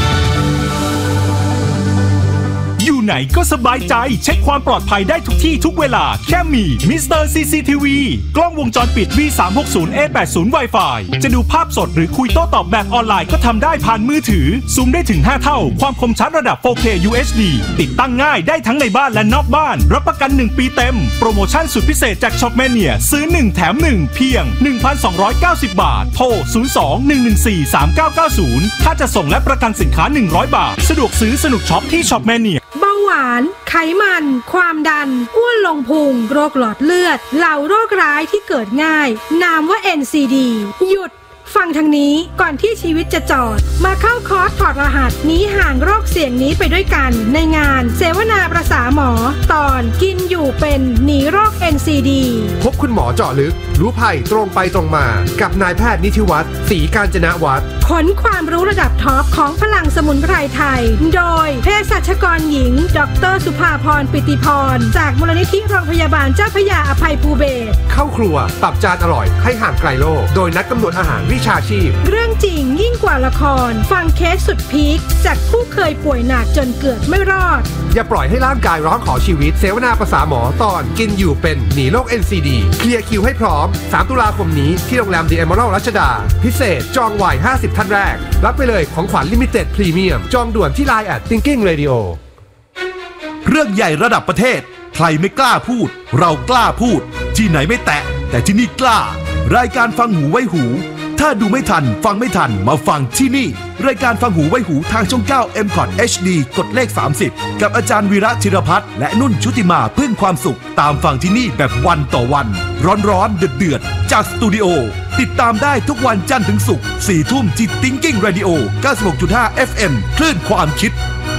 S4: อยู่ไหนก็สบายใจเช็คความปลอดภัยได้ทุกที่ทุกเวลาแค่มีมิสเตอร์ ซี ซี ที วี กล้องวงจรปิด วี สามหกศูนย์ เอ แปดสิบ Wi-Fi จะดูภาพสดหรือคุยโต้ตอบแบบออนไลน์ก็ทำได้ผ่านมือถือซูมได้ถึงห้าเท่าความคมชัดระดับ โฟร์เค ยู เอช ดี ติดตั้งง่ายได้ทั้งในบ้านและนอกบ้านรับประกันหนึ่งปีเต็มโปรโมชั่นสุดพิเศษจากช็อปแมเนียซื้อหนึ่งแถมหนึ่งเพียง หนึ่งพันสองร้อยเก้าสิบ บาทโทรศูนย์ สอง หนึ่ง หนึ่ง สี่ สาม เก้า เก้า ศูนย์ถ้าจะส่งและประกันสินค้าหนึ่งร้อยบาทสะดวกซื้อสนุกช็อปที่ช็อปแมเนีย
S6: เบาหวานไขมันความดันอ้วนลงพุงโรคหลอดเลือดเหล่าโรคร้ายที่เกิดง่ายนามว่า เอ็น ซี ดี หยุดฟังทางนี้ก่อนที่ชีวิตจะจอดมาเข้าคอร์สถอดรหัสหนีห่างโรคเสี่ยงนี้ไปด้วยกันในงานเสวนาประสาหมอตอนกินอยู่เป็นหนีโรค เอ็น ซี ดี
S7: พบคุณหมอเจาะลึกรู้ภัยตรงไปตรงมากับนายแพทย์นิธิวัฒน์ศรีกาญจนวัฒน์
S6: ขนความรู้ระดับท็อปของพลังสมุนไพรไทยโดยเภสัชกรหญิงดร.สุภาพรปิติพรจากมูลนิธิโรงพยาบาลเจ้าพระยาอภัยภูเบศร
S7: เข้าครัวปรับจานอร่อยให้ห่างไกลโรคโดยนักกำหนดอาหารวิชาชีพ
S6: เรื่องจริงยิ่งกว่าละครฟังเคสสุดพีคจากผู้เคยป่วยหนักจนเกือบไม่รอด
S7: อย่าปล่อยให้ร่างกายร้องขอชีวิตเสวนาประสาหมอตอนกินอยู่เป็นหนีโรค เอ็น ซี ดี เคลียร์คิวให้พร้อมสามตุลาคมนี้ที่โรงแรม The Emerald รัชดาพิเศษจองไวห้าสิบท่านแรกรับไปเลยของขวัญลิมิเต็ดพรีเมียมจองด่วนที่ ไลน์ แอท Thinking Radio
S8: เรื่องใหญ่ระดับประเทศใครไม่กล้าพูดเรากล้าพูดที่ไหนไม่แตะแต่ที่นี่กล้ารายการฟังหูไว้หูถ้าดูไม่ทันฟังไม่ทันมาฟังที่นี่รายการฟังหูไว้หูทางช่องเก้า เอ็ม คอท เอช ดี กดเลขสามสิบกับอาจารย์วีระธิรพัฒน์และนุ่นชุติมาพึ่งความสุขตามฟังที่นี่แบบวันต่อวันร้อนๆเดือดๆจากสตูดิโอติดตามได้ทุกวันจันทร์ถึงศุกร์สี่ทุ่มที่ Thinking Radio เก้าสิบหกจุดห้า เอฟ เอ็ม คลื่นความคิด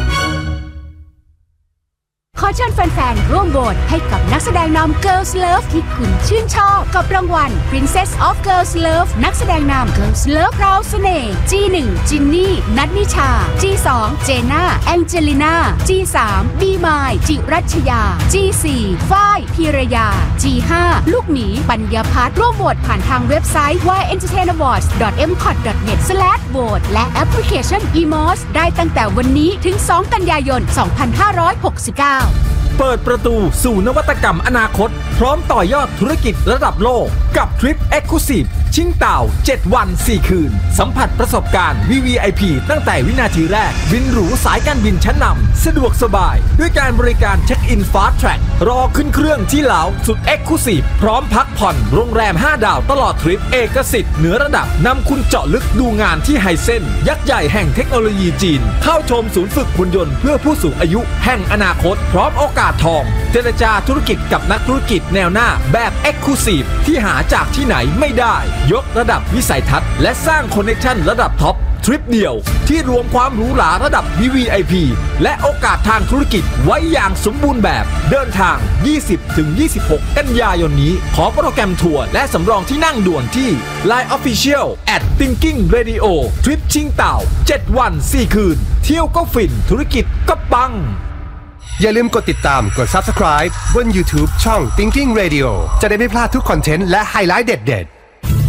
S9: ขอเชิญแฟนๆร่วมโหวตให้กับนักแสดงนำ Girls Love ที่คุณชื่นชอบกับรางวัล Princess of Girls Love นักแสดงนำ Girls Love พราวเสน่ห์ จี หนึ่ง จินนี่ นัทนิชา จี สอง เจน่า แองเจลิน่า จี สาม บีมาย จิรัชยา จี สี่ ฝ้ายพีรยา จี ห้า ลูกหมีปัญญาพัฒน์ร่วมโหวตผ่านทางเว็บไซต์ วาย เอ็นเตอร์เทน อวอร์ดส์ ดอท เอ็ม คอท ดอท เน็ต สแลช โหวต และแอปพลิเคชัน อี มอส ได้ตั้งแต่วันนี้ถึงสองกันยายนสองพันห้าร้อยหกสิบเก้า
S3: เปิดประตูสู่นวัตกรรมอนาคตพร้อมต่อยอดธุรกิจระดับโลกกับทริป Exclusive ชิงเต่าเจ็ดวันสี่คืนสัมผัสประสบการณ์ วี วี ไอ พี ตั้งแต่วินาทีแรกบินหรูสายการบินชั้นนำสะดวกสบายด้วยการบริการเช็คอินฟาสต์แทร็กรอขึ้นเครื่องที่ลาวสุด Exclusive พร้อมพักผ่อนโรงแรมห้าดาวตลอดทริปเอกสิทธิ์เหนือระดับนำคุณเจาะลึกดูงานที่ไฮเซ็นยักษ์ใหญ่แห่งเทคโนโลยีจีนเข้าชมศูนย์ฝึกหุ่นยนต์เพื่อผู้สูงอายุแห่งอนาคตพร้อมโอกาสทองเจรจาธุรกิจกับนักธุรกิจแนวหน้าแบบ Exclusive ที่หาจากที่ไหนไม่ได้ยกระดับวิสัยทัศน์และสร้างคอนเนคชั่นระดับท็อปทริปเดียวที่รวมความหรูหราระดับ วี วี ไอ พี และโอกาสทางธุรกิจไว้อย่างสมบูรณ์แบบเดินทาง ยี่สิบถึงยี่สิบหก กันยายนนี้ขอโปรแกรมทัวร์และสำรองที่นั่งด่วนที่ ไลน์ Official แอท Thinking Radio ทริปชิงเต่าเจ็ดวันสี่คืนเที่ยวก็ฟินธุรกิจก็ปัง
S7: อย่าลืมกดติดตามกด Subscribe บน YouTube ช่อง Thinking Radio จะได้ไม่พลาดทุกคอนเทนต์และไฮไลท์เด็ดๆ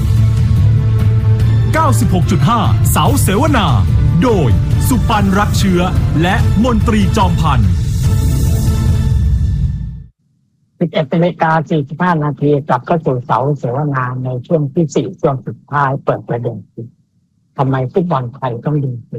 S4: เก้าสิบหกจุดห้า เสาเสวนาโดยสุปันรักเชื้อและมนตรีจอมพันธ์
S2: สิบเอ็ดนาฬิกาสี่สิบห้านาทีกลับเข้าสู่เสาเสวนาในช่วงที่สี่ช่วงสุดท้ายเปิดประเด็นทำไมฟุตบอลไทยต้องดูฟรี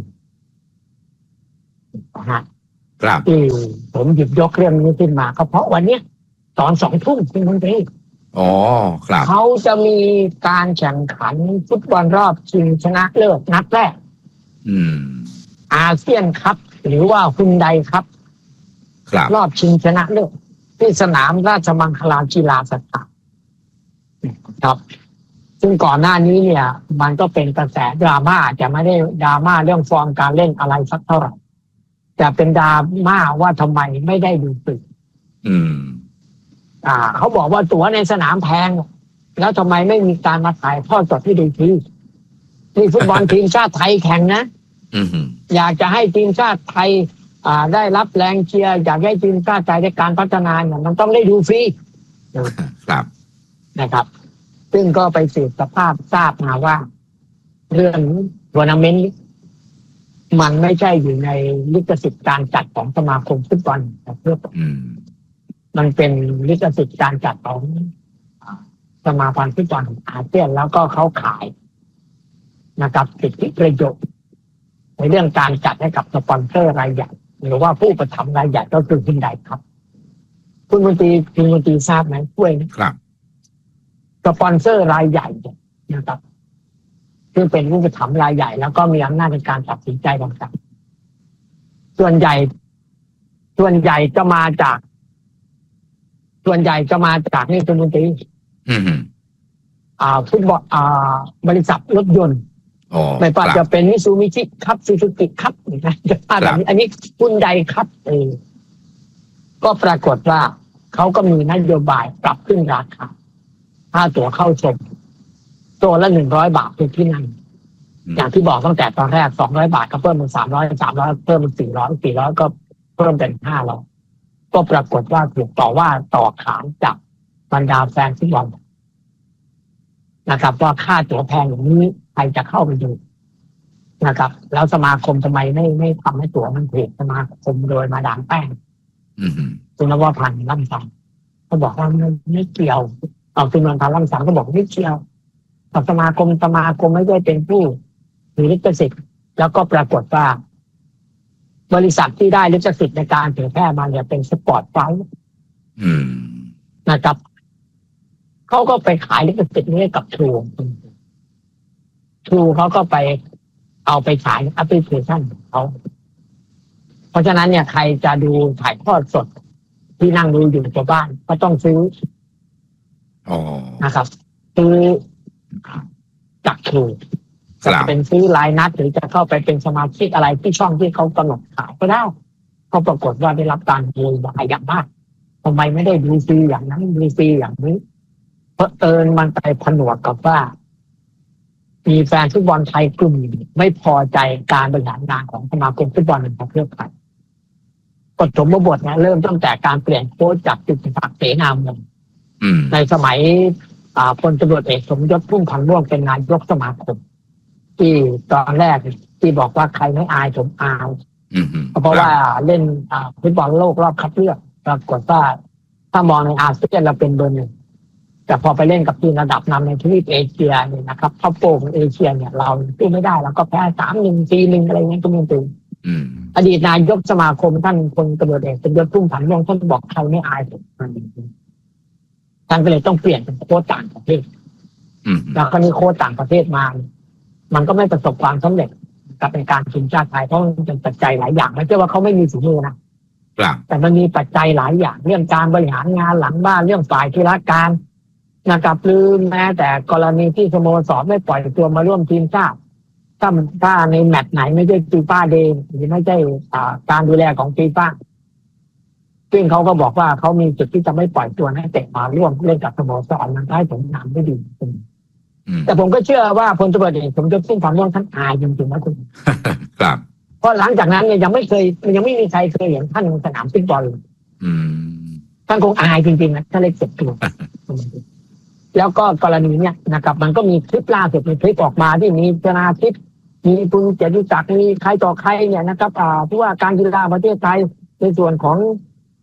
S2: นะฮะ
S1: ครับ
S2: ที่ผมหยิบยกเรื่องนี้ขึ้นมาก็เพราะวันนี้ตอนสองทุ่มคุณมนตรี
S1: อ๋อครับ
S2: เขาจะมีการแข่งขันฟุตบอลรอบชิงชนะเลิศนัดแรก
S1: อืม
S2: อาเซียนคัพหรือว่าฮุนไดคัพ
S1: ครับ
S2: รอบชิงชนะเลิศที่สนามราชมังคลากีฬาสถานครับซึ่งก่อนหน้านี้เนี่ยมันก็เป็นกระแสดราม่าจะไม่ได้ดราม่าเรื่องฟอร์มการเล่นอะไรสักเท่าไหร่แต่เป็นดราม่าว่าทำไมไม่ได้ดูฟรี
S1: อืม
S2: อ่าเขาบอกว่าตั๋วในสนามแพงแล้วทำไมไม่มีการมาถ่ายทอดสดให้ดูฟรีนี่ฟุตบอลทีมชาติไทยแข่งนะ
S1: อืม
S2: อยากจะให้ทีมชาติไทยอ่าได้รับแรงเชียร์อยากให้ทีมชาติไทยได้การพัฒนาเนี่ยมันต้องได้ดูฟรี
S1: ครับ
S2: นะครับซึ่งก็ไปสืบสภาพทราบมาว่าเรื่องทัวร์นาเมนต์มันไม่ใช่อยู่ในลิขสิทธิ์การจัดของสมาคมฟุตบอลประเทศ
S1: อืม
S2: มันเป็นลิขสิทธิ์การจัดของสมาพันธ์ฟุตบอลอาเซียนแล้วก็เขาขายนะครับสิทธิประโยชน์ในเรื่องการจัดให้กับสปอนเซอร์รายใหญ่หรือว่าผู้ประทำรายใหญ่ก็คือคุณใดครับคุณมนตรีคุณมนตรีทราบไหมช่วยนะครับ สปอนเซอร์รายใหญ่นะครับซึ่งเป็นผู้ประทำรายใหญ่แล้วก็มีอำนาจในการตัดสินใจต่างๆส่วนใหญ่ส่วนใหญ่จะมาจากส่วนใหญ่จะมาจากนี่คุณมนตรี
S1: อืม
S2: อ่าฟุตบอลอ่าบริษัทรถยนต์
S1: อ๋อ
S2: ไม่ว่า
S1: ครับ
S2: จะเป็นมิซูมิชิครับซูซูกิครับนะจะมาแบบนี้อันนี้คุณใดครับเองก็ปรากฏว่าเขาก็มีนโยบายปรับขึ้นราคาค่าตั๋วเข้าชมตัวละหนึ่งร้อยบาทเป็นที่นั่งอย่างที่บอกตั้งแต่ตอนแรกสองร้อยบาทก็เพิ่มเป็นสามร้อยสามร้อยเพิ่มเป็นสี่ร้อยสี่ร้อยก็เพิ่มเป็นห้าร้อยก็ปรากฏว่าถูกต่อว่าต่อขานจากบรรดาแฟนฟุตบอลนะครับว่าค่าตั๋วแพงอย่างนี้ใครจะเข้าไปดูนะครับแล้วสมาคมทำไมไม่ไม่ทำให้ตั๋วมันถูกสมาคมโดยมาดามแป้ง
S1: อืม
S2: คุณนวพันธ์ล่ำสังเขาบอกว่าไม่ไม่เกี่ยวเอาคุณนวพันธ์ล่ำสังก็บอกไม่เกี่ยวสมาคมสมาคมไม่ได้เป็นผู้ถือลิขสิทธิ์แล้วก็ปรากฏว่าบริษัทที่ได้ลิขสิทธิ์ในการเผยแพร่มาเนี่ยเป็นสปอร์ตไฟท์
S1: อืม
S2: นะครับเขาก็ไปขายลิขสิทธิ์นี้ให้กับทรูทรูเขาก็ไปเอาไปขายแอปพลิเคชันของเขาเพราะฉะนั้นเนี่ยใครจะดูถ่ายทอดสดที่นั่งดูอยู่ตัวบ้านก็ต้องซื้อ
S1: อ๋อ
S2: นะครับซื้อจากทรู
S1: ครั
S2: จะ
S1: บ
S2: เป็นซื้อรายนัดหรือจะเข้าไปเป็นสมาชิกอะไรที่ช่องที่เขากำหนดขายก็ได้ก็ปรากฏว่าได้รับการโวยวายอย่างมากทำไมไม่ได้ดูฟรีอย่างนั้นดูฟรีอย่างนี้เพราะเอิญมันไปผนวกกับว่ามีแฟนฟุตบอลไทยกลุ่มหนึ่งไม่พอใจการบริหารงานของสมาคมฟุตบอลแห่งประเทศไทยกฎสมบทเนี่ยเริ่มตั้งแต่การเปลี่ยนโค้ชจากจุติศักดิ์เสนาเมือง
S1: อืม
S2: ในสมัยอ่าพลตำรวจเอกสมยศพุ่มพันธ์ม่วงเป็นนายกสมาคมที่ตอนแรกที่บอกว่าใครไม่อายผมอาย
S1: อืม
S2: เพราะว่าเล่นอ่าฟุตบอลโลกรอบคัดเลือกปรากฏว่าถ้ามองในอาเซียนเราเป็นเบอร์หนึ่งแต่พอไปเล่นกับทีมระดับนำในทวีปเอเชียเนี่ยนะครับท็อปโปรของเอเชียเนี่ยเราสู้ไม่ได้แล้วก็แพ้สามหนึ่งสี่หนึ่งอะไรเงี้ยก็มีตัว
S1: อืม
S2: อดีตนายกสมาคมท่านพลตำรวจเอกสมยศพุ่มพันธ์ม่วงท่านบอกใครไม่อายผมท่านก็เลยต้องเปลี่ยนเป็นโค้ชต่างประเทศ
S1: อืม
S2: แล้วก็มีโค้ชต่างประเทศมา มันก็ไม่ประสบความสำเร็จกับในการทีมชาติไทยเพราะมันเป็นปัจจัยหลายอย่างไม่ใช่ว่าเขาไม่มีฝีมือนะครับ แต่มันมีปัจจัยหลายอย่างเรื่องการบริหารงานหลังบ้านเรื่องฝ่ายธุรการนะครับหรือแม้แต่กรณีที่สโมสรไม่ปล่อยตัวมาร่วมทีมชาติถ้าถ้าในแมตช์ไหนไม่ใช่ฟีฟ่าเดย์หรือไม่ใช่อ่าการดูแลของฟีฟ่าซึ่งเขาก็บอกว่าเขามีจุดที่จะไม่ปล่อยตัวนักเตะมาร่วมเล่นกับสโมสรมันได้ผลงานไม่ดี
S1: อืม
S2: แต่ผมก็เชื่อว่าพลตำรวจเอกสมยศพุ่มพันธ์ม่วงท่านอายจริงๆนะคุณ
S1: ครับ
S2: เพราะหลังจากนั้นเนี่ยยังไม่เคยยังไม่มีใครเคยเห็นท่านในสนามฟุตบอลเลย
S1: อืม
S2: ท่านคงอายจริงๆนะท่านเลยเจ็บตัว แล้วก็กรณีเนี่ยนะครับมันก็มีคลิปล่าสุดมีคลิปออกมาที่มีชนาทิพย์มีคุณเจตุจักรมีใครต่อใครเนี่ยนะครับอ่าที่ว่าการกีฬาประเทศไทยในส่วนของ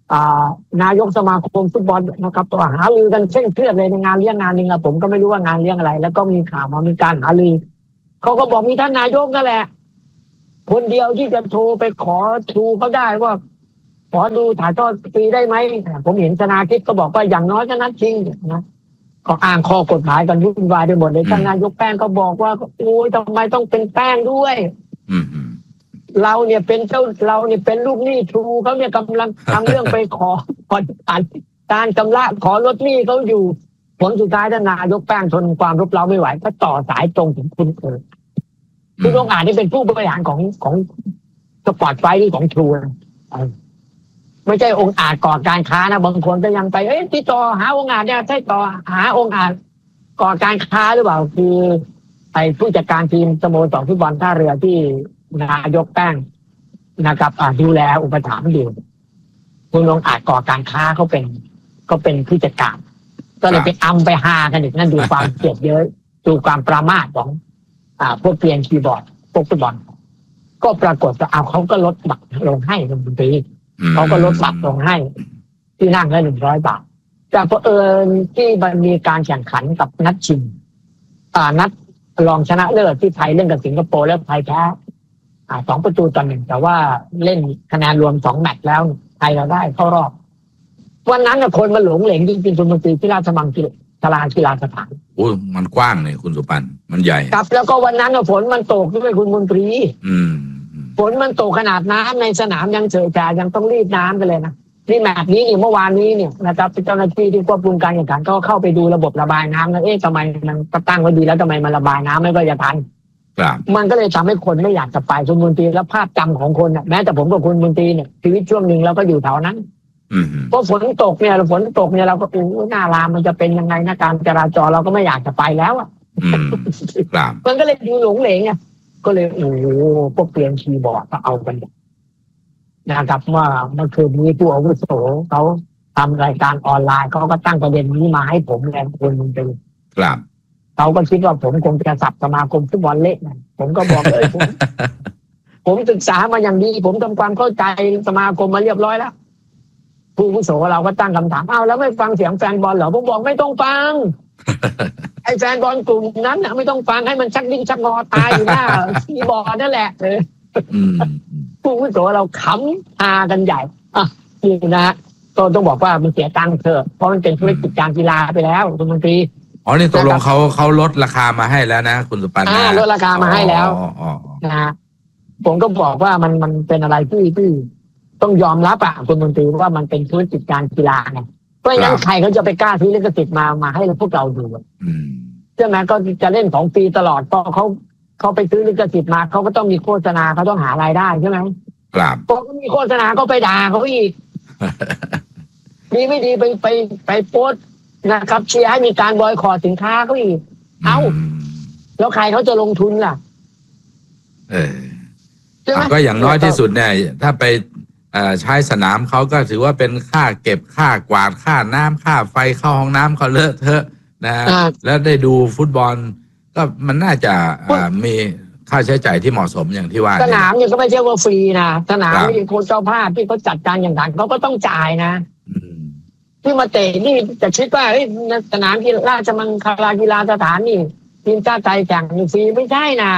S2: อ่านายกสมาคมฟุตบอลนะครับตัวหารือกันเช่นเครียดเลยในงานเลี้ยงงานหนึ่งอะผมก็ไม่รู้ว่างานเลี้ยงอะไรแล้วก็มีข่าวมามีการหารือเขาก็บอกมีท่านนายกนั่นแหละคนเดียวที่จะโทรไปขอชูเขาได้ว่าขอดูถ่ายทอดฟรีได้ไหมผมเห็นชนาทิพย์ก็บอกว่าอย่างน้อยก็นัดชิงนะก็อ้างข้อกฎหมายกันวุ่นวายไปหมดเลยท่านนายกแป้งก็บอกว่าโอ้ยทำไมต้องเป็นแป้งด้วยเราเนี่ยเป็นเจ้าเราเนี่ยเป็นลูกหนี้ทรูเขาเนี่ยกำลังทำเรื่องไปขอผ่อนผันการชำระขอลดหนี้เขาอยู่ผลสุดท้ายท่านนายกแป้งทนความรุกเร้าไม่ไหวก็ต่อสายตรงถึงคุณเออคุณองค์อาจนี่เป็นผู้บริหารของของสปอร์ตไฟท์ที่ของทรูไม่ใช่องค์อาจก่อการค้านะบางคนก็ยังไปเอ้ยที่ต่อหาองค์อาจเนี่ยใช่ต่อหาองค์อาจก่อการค้าหรือเปล่าคือไอ้ผู้จัดการทีมสโมสรฟุตบอลท่าเรือที่นายกแป้งนะครับดูแลอุปถัมภ์อยู่คุณองค์อาจก่อการค้าเขาเป็นก็เป็นผู้จัดการก็เลยไปอำไปฮากันอีกนั่นดูความเกลียดเยอะดูความประมาทของอ่าพวกเปลี่ยนคีย์บอร์ดพวกฟุตบอลก็ปรากฏว่าเอาเขาก็ลดบัตรลงให้ทันทีเขาก็ลดบัตรลงให้ที่นั่งละหนึ่งร้อยบาทแต่เพอเอิญที่มันมีการแข่งขันกับนัดชิงอ่านัดรองชนะเลิศที่ไทยเล่นกับสิงคโปร์แล้วไทยแพ้อ่าสองประตูต่อหนึ่งแต่ว่าเล่นคะแนนรวมสองแมตช์แล้วไทยเราได้เข้ารอบวันนั้นคนมาหลงเหลงจริงๆคุณมนตรีที่ราชมังคลากีฬาสถาน
S1: โอ้มันกว้างเลยคุณสุปันมันใหญ่
S2: ครับแล้วก็วันนั้นฝนมันตกด้วยคุณมนตรี
S1: อืม
S2: ฝนมันตกขนาดน้ำในสนามยังเฉยชายังต้องรีดน้ำกันเลยนะนี่แมตช์นี้นี่เมื่อวานนี้เนี่ยนะครับเจ้าหน้าที่ที่ควบคุมการแข่งขันก็เข้าไปดูระบบระบายน้ำแล้วเอ๊ะทำไมมันตั้งไว้ดีแล้วทำไมมันระบายน้ำไม่ก็จะทันมันก็เลยทำให้คนไม่อยากจะไปคุณมนตรีแล้วภาพจำของคนแม้แต่ผมกับคุณมนตรีเนี่ยชีวิตช่วงหนึ่งเราก็อยู่แถวนั้นเพราะฝนตกเนี่ยฝนตกเนี่ยเราก็อู้หน้ารามมันจะเป็นยังไงนะการจราจรเราก็ไม่อยากจะไปแล้วอ่ะมันก็เลยดูหลงเหลงไงก็เลยโอ้โหพวกเปลี่ยนคีย์บอร์ดก็เอากันนะครับว่าเมื่อคืนนี้ผู้อาวุโสเขาทำรายการออนไลน์เขาก็ตั้งประเด็นนี้มาให้ผมแรงคนมันเป็น
S1: ครับ
S2: เขาก็คิดว่าผมคงจะสับสมาคมฟุตบอลเละนะผมก็บอกเลยผมผมศึกษามาอย่างดีผมทำความเข้าใจสมาคมมาเรียบร้อยแล้วผู้อาวุโสเราก็ตั้งคำถามอ้าวแล้วไม่ฟังเสียงแฟนบอลเหรอผมบอกไม่ต้องฟังไอ้แฟนบอลกลุ่มนั้นน่ะไม่ต้องฟังให้มันชักดิ้นชักงอตายอยู่หน้าคีย์บอร์ดนั่นแหละเออผู้อาวุโสเราขำฮากันใหญ่อ่ะนี่นะก็ต้องบอกว่ามันเสียตังค์เถอะเพราะมันเป็นธุรกิจการกีฬาไปแล้วคุณมนตรี
S1: อ๋อนี่ตกลงเขาเขาลดราคามาให้แล้วนะคุณสุปัน
S2: นะลดราคามาให้แล้วนะฮะผมก็บอกว่ามันมันเป็นอะไรที่ที่ต้องยอมรับอ่ะคุณมนตรีว่ามันเป็นธุรกิจการกีฬาไงเพราะงั้นใครเขาจะไปกล้าซื้อลิขสิทธิ์มามาให้พวกเราดูใช่ไหมก็จะเล่นของฟรีตลอดพอเขาเขาไปซื้อลิขสิทธิ์มาเขาก็ต้องมีโฆษณาเขาต้องหารายได้ใช่ไหม
S1: ครับ
S2: พอเขามีโฆษณาก็ไปด่าเขาอีกดีไม่ดีไปไปไปโพสนะครับเชียร์ให้มีการบอยคอตสินค้าเขาอีกเอ้าแล้วใครเขาจะลงทุนล่ะ
S1: เออก็อย่างน้อยที่สุดเนี่ยถ้าไปใช้สนามเขาก็ถือว่าเป็นค่าเก็บค่ากวาดค่าน้ำค่าไฟเข้าห้องน้ำเขาเลอะเทอะนะแล้วได้ดูฟุตบอลก็มันน่าจะมีค่าใช้จ่ายที่เหมาะสมอย่างที่ว่า
S2: สนามเนี่ยก็ไม่ใช่ว่าฟรีนะสนามที่คนเจ้าภาพที่เขาจัดการอย่างนั้นเขาก็ต้องจ่ายนะที่มาเตะนี่จะคิดว่าสนามกีฬาราชมังคลากีฬาสถานนี่ทีมชาติไทยแข่งฟรีไม่ใช่นะ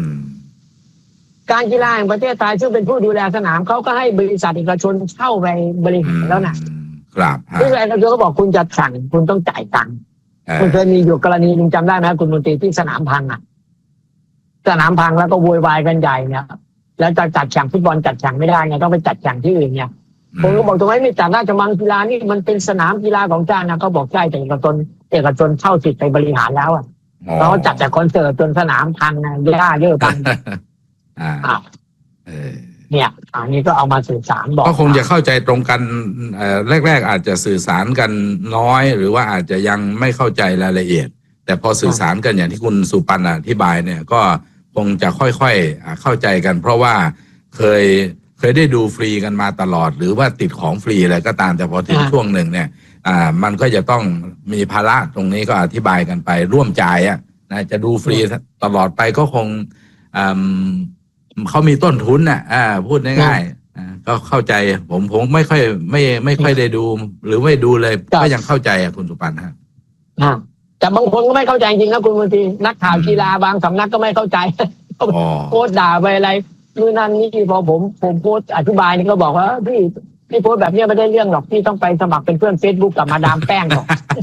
S2: การกีฬาแห่งประเทศไทยซึ่งเป็นผู้ดูแลสนามเขาก็ให้บริษัทเอกชนเช่าไปบริหารแล้วนะครับบริษัทเอกชนก็บอกคุณจะสั่งคุณต้องจ่ายตังค์มันเคยมีอยู่กรณีนึงจำได้ไหมคุณมนตรีที่สนามพังอ่ะสนามพังแล้วก็โวยวายกันใหญ่เนี่ยแล้วจะจัดแข่งฟุตบอลจัดแข่งไม่ได้ไงต้องไปจัดแข่งที่อื่นเนี่ยผมก็บอกทำไมไม่จัดราชมังกีฬานี่มันเป็นสนามกีฬาของเจ้านะเขาบอกใช่แต่เอกชนเอกชนเช่าสิทธิ์ไปบริหารแล้วอ่ะเราจัดแต่คอนเสิร์ตจนสนามพังนะหญ้าเยอะพังอ่าเนี่ยอันนี้ก็เอามาสื่อสารบอก
S1: ก็คงจะเข้าใจตรงกันแรกๆอาจจะสื่อสารกันน้อยหรือว่าอาจจะยังไม่เข้าใจรายละเอียดแต่พอสื่อสารกันอย่างที่คุณสุปันอธิบายเนี่ยก็คงจะค่อยๆเข้าใจกันเพราะว่าเคยเคยได้ดูฟรีกันมาตลอดหรือว่าติดของฟรีอะไรก็ตามแต่พอถึงช่วงหนึ่งเนี่ยอ่ามันก็จะต้องมีภาระตรงนี้ก็อธิบายกันไปร่วมจ่ายอ่ะนะจะดูฟรีตลอดไปก็คงอ่าเขามีต้นทุนน่ะอ่าพูดง่ายก็เข้าใจผมผมไม่ค่อยไม่ไม่ค่อยได้ดูหรือไม่ดูเลยก็ยังเข้าใจอ่ะคุณสุปันฮะ
S2: แต่บางคนก็ไม่เข้าใจจริงนะคุณบางทีนักข่าวกีฬาบางสำนักก็ไม่เข้าใจโพสด่าไปอะไรนู่นนั่นนี่พอผมผมโพสอธิบายนี่ก็บอกว่าพี่พี่โพสแบบนี้ไม่ได้เรื่องหรอกพี่ต้องไปสมัครเป็นเพื่อนเฟซบุ๊กกับมาดามแป้งหรอก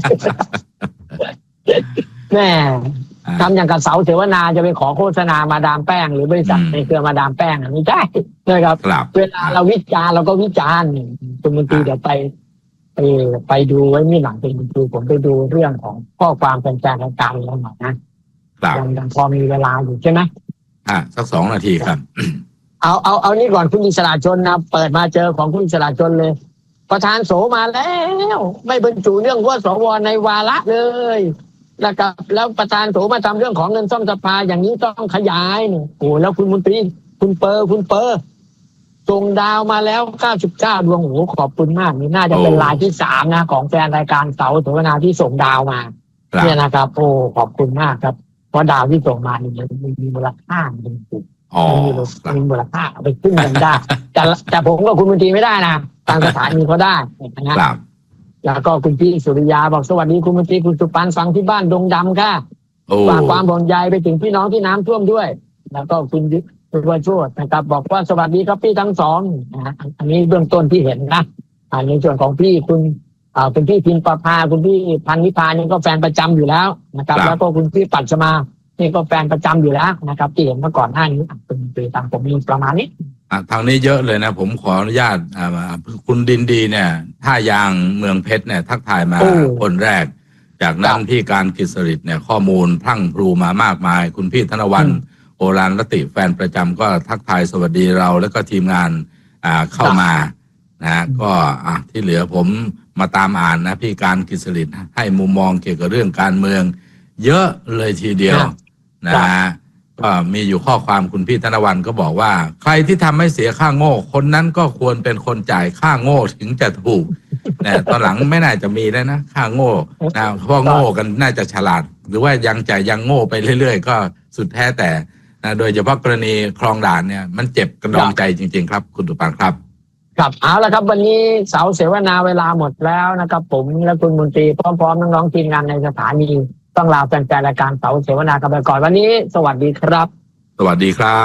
S2: แม่ทำอย่างกับเสาเสวนาจะไปขอโฆษณามาดามแป้งหรือบริษัทในเครือมาดามแป้งไม่ใช่นะครับเวลาเราวิจารณ์เราก็วิจารณ์คุณมนตรีเดี๋ยวไปไปไปดูไว้นี่หลังเป็นดูผมไปดูเรื่องของข้อความเป็นแฟนรายการเราหน่อยนะยังยังพอมีเวลาอยู่ใช่ไหม
S1: อ่าสักสองนาทีครับ
S2: เอาเอาเอานี่ก่อนคุณอิสระชนนะเปิดมาเจอของคุณอิสระชนเลยประธานโสมาแล้วไม่บรรจุเรื่องว่าสวในวาระเลยนะครับแล้วประธานโสมาทำเรื่องของเงินซ่อมสภาอย่างนี้ต้องขยายเนี่ยโอ้แล้วคุณมนตรีคุณเปอร์คุณเปอร์ส่งดาวมาแล้วเก้าสิบเก้าดวงโอ้ขอบคุณมากนี่น่าจะเป็นรายที่สามนะของแฟนรายการเสาเสวนาที่ส่งดาวมาเนี่ยนะครับโอ้ขอบคุณมากครับเพราะดาวที่ส่งมานี่มันมีมูลค่าจริงๆมีมีมูลค่าเอาไปขึ้นกันได้แต่แต่ผมกับคุณมนตรีไม่ได้นะทางสถานีเขาได้นะครับแล้วก็คุณพี่สุริยาบอกสวัสดีคุณมนตรีคุณสุปันฟังที่บ้านดงดำค่ะฝากความห่วงใยไปถึงพี่น้องที่น้ำท่วมด้วยแล้วก็คุณคุณวโชตินะครับบอกว่าสวัสดีครับพี่ทั้งสองนะอันนี้เบื้องต้นที่เห็นนะในส่วนของพี่คุณอ่าคุณพี่พิมพ์ประภาคุณพี่พันนิพานี่ก็แฟนประจำอยู่แล้วนะครับแล้วก็คุณพี่ปัจมานี่ก็แฟนประจำอยู่แล้วนะครับที่เห็นเมื่อก่อนหน้านี้เป็นปีตามผมมีประมาณนี้
S1: ทางนี้เยอะเลยนะผมขออนุญาตคุณดินดีเนี่ยท่ายางเมืองเพชรเนี่ยทักทายมาคนแรกจากนั้นพี่การกิษริตเนี่ยข้อมูลพรั่งพรูมามากมายคุณพี่ธนวันโอรานรติแฟนประจำก็ทักทายสวัสดีเราแล้วก็ทีมงานอ่าเข้ามานะก็อ่ะที่เหลือผมมาตามอ่านนะพี่การกิษริตให้มุมมองเกี่ยวกับเรื่องการเมืองเยอะเลยทีเดียวนะฮะก็มีอยู่ข้อความคุณพี่ธนวันก็บอกว่าใครที่ทำให้เสียค่าโง่คนนั้นก็ควรเป็นคนจ่ายค่าโง่ถึงจะถูกแต่ตอนหลังไม่น่าจะมีแล้วนะค่าโง่นะเพราะโง่กันน่าจะฉลาดหรือว่ายังจ่ายยังโง่ไปเรื่อยๆก็สุดแท้แต่นะโดยเฉพาะกรณีคลองด่านเนี่ยมันเจ็บกระดองใจจริงๆครับคุณตุปังครับ
S2: ครับเอาละครับวันนี้เสาเสวนาเวลาหมดแล้วนะครับผมและคุณมนตรีพร้อมๆน้องๆทีมงานในสถานีต้องลาแฟนๆรายการเสาเสวนากันไปก่อนวันนี้สวัสดีครับ
S1: สวัสดีครับ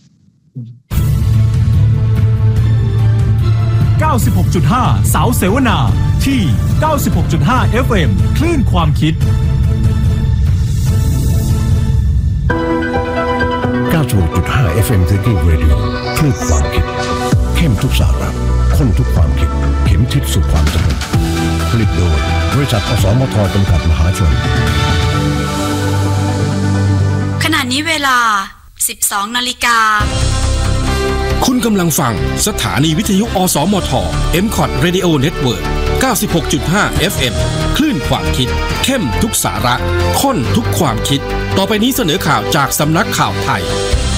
S4: เก้าสิบหกจุดห้า เสาเสวนาที่ เก้าสิบหกจุดห้า เอฟ เอ็ม คลื่นความคิด
S5: เก้าสิบหกจุดห้า เอฟ เอ็ม Thinking Radio คลื่นความคิดเข้มทุกสาระข้นทุกความคิดเข็มทิศสู่ความสำเร็จผลิตโดยบริษัทอสมทจำกัดมหาชน
S10: ขณะนี้เวลา สิบสองนาฬิกา
S11: คุณกำลังฟังสถานีวิทยุอสมท เอ็ม คอท Radio Network เก้าสิบหกจุดห้า เอฟ เอ็ม คลื่นความคิดเข้มทุกสาระข้นทุกความคิดต่อไปนี้เสนอข่าวจากสำนักข่าวไทย